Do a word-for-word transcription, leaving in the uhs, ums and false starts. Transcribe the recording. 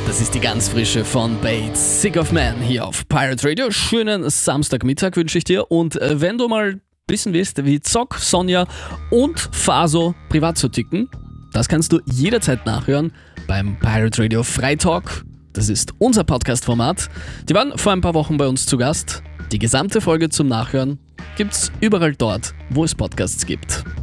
Das ist die ganz frische von Bates, Sick of Man hier auf Pirate Radio. Schönen Samstagmittag wünsche ich dir. Und äh, wenn du mal wissen willst, wie Zock, Sonja und Faso privat so ticken, das kannst du jederzeit nachhören beim Pirate Radio Freitalk. Das ist unser Podcast-Format. Die waren vor ein paar Wochen bei uns zu Gast. Die gesamte Folge zum Nachhören gibt's überall dort, wo es Podcasts gibt.